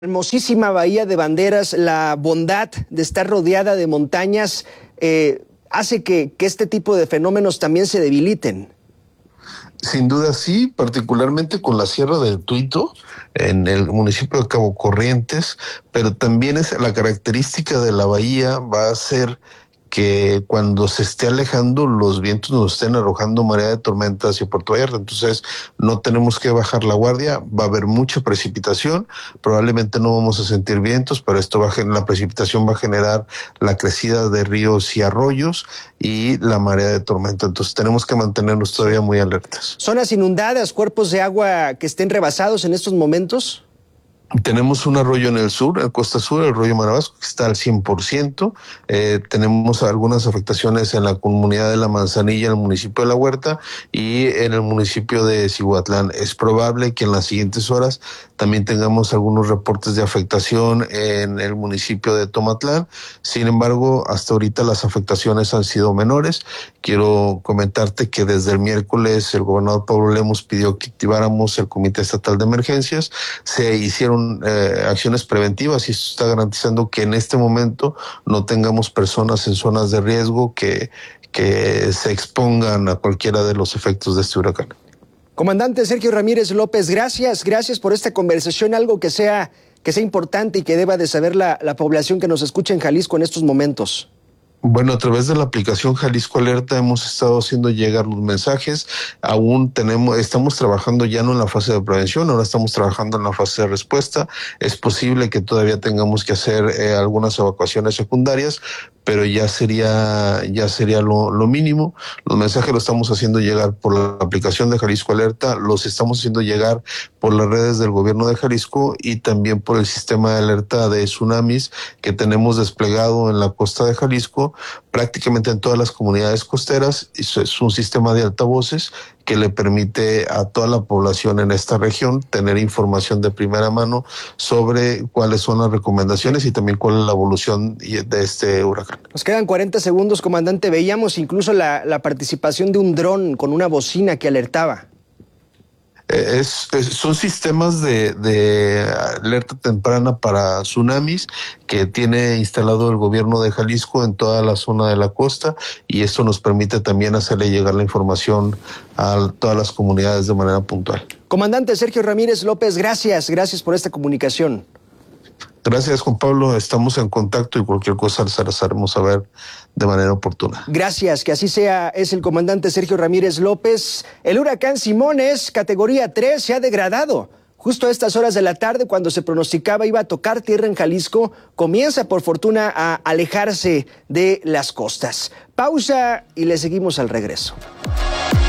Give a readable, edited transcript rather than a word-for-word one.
Hermosísima bahía de Banderas, la bondad de estar rodeada de montañas hace que este tipo de fenómenos también se debiliten. Sin duda sí, particularmente con la Sierra del Tuito, en el municipio de Cabo Corrientes, pero también es la característica de la bahía va a ser que cuando se esté alejando los vientos nos estén arrojando marea de tormenta hacia Puerto Vallarta. Entonces no tenemos que bajar la guardia, va a haber mucha precipitación, probablemente no vamos a sentir vientos, pero la precipitación va a generar la crecida de ríos y arroyos y la marea de tormenta. Entonces tenemos que mantenernos todavía muy alertas. ¿Zonas inundadas, cuerpos de agua que estén rebasados en estos momentos? Tenemos un arroyo en el sur, en Costa Sur, el arroyo Marabasco, que está al 100%. Tenemos algunas afectaciones en la comunidad de La Manzanilla, en el municipio de La Huerta y en el municipio de Cihuatlán. Es probable que en las siguientes horas también tengamos algunos reportes de afectación en el municipio de Tomatlán. Sin embargo, hasta ahorita las afectaciones han sido menores. Quiero comentarte que desde el miércoles el gobernador Pablo Lemus pidió que activáramos el Comité Estatal de Emergencias. Se hicieron acciones preventivas y esto está garantizando que en este momento no tengamos personas en zonas de riesgo que se expongan a cualquiera de los efectos de este huracán. Comandante Sergio Ramírez López, gracias por esta conversación, algo que sea importante y que deba de saber la población que nos escucha en Jalisco en estos momentos. Bueno, a través de la aplicación Jalisco Alerta hemos estado haciendo llegar los mensajes. Estamos trabajando ya no en la fase de prevención, ahora estamos trabajando en la fase de respuesta. Es posible que todavía tengamos que hacer algunas evacuaciones secundarias, pero ya sería lo mínimo. Los mensajes los estamos haciendo llegar por la aplicación de Jalisco Alerta, los estamos haciendo llegar por las redes del gobierno de Jalisco y también por el sistema de alerta de tsunamis que tenemos desplegado en la costa de Jalisco, prácticamente en todas las comunidades costeras. Es un sistema de altavoces que le permite a toda la población en esta región tener información de primera mano sobre cuáles son las recomendaciones y también cuál es la evolución de este huracán. Nos quedan 40 segundos, comandante. Veíamos incluso la participación de un dron con una bocina que alertaba. Son sistemas de alerta temprana para tsunamis que tiene instalado el gobierno de Jalisco en toda la zona de la costa y esto nos permite también hacerle llegar la información a todas las comunidades de manera puntual. Comandante Sergio Ramírez López, gracias por esta comunicación. Gracias, Juan Pablo. Estamos en contacto y cualquier cosa las haremos saber de manera oportuna. Gracias, que así sea. Es el comandante Sergio Ramírez López. El huracán Simones, categoría 3, se ha degradado. Justo a estas horas de la tarde, cuando se pronosticaba iba a tocar tierra en Jalisco, comienza por fortuna a alejarse de las costas. Pausa y le seguimos al regreso.